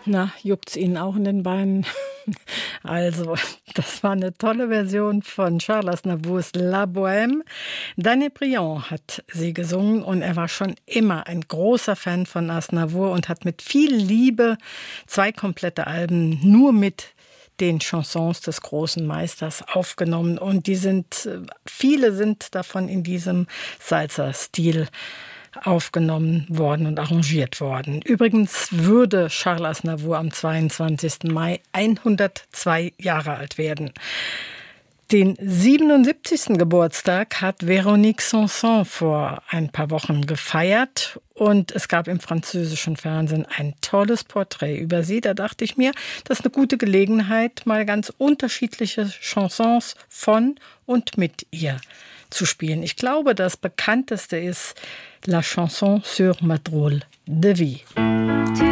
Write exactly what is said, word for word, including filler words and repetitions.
Na, juckt's Ihnen auch in den Beinen? Also, das war eine tolle Version von Charles Aznavours La Bohème. Danny Briand hat sie gesungen und er war schon immer ein großer Fan von Aznavour und hat mit viel Liebe zwei komplette Alben nur mit den Chansons des großen Meisters aufgenommen. Und die sind, viele sind davon in diesem Salsa-Stil aufgenommen worden und arrangiert worden. Übrigens würde Charles Aznavour am zweiundzwanzigsten Mai hundertzwei Jahre alt werden. Den siebenundsiebzigsten Geburtstag hat Véronique Sanson vor ein paar Wochen gefeiert und es gab im französischen Fernsehen ein tolles Porträt über sie. Da dachte ich mir, das ist eine gute Gelegenheit, mal ganz unterschiedliche Chansons von und mit ihr zu spielen. Ich glaube, das bekannteste ist La Chanson sur ma drôle de vie.